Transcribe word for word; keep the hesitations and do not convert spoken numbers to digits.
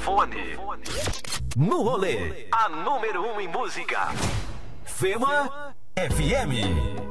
microfone. No rolê, a número um em música. Fema F M.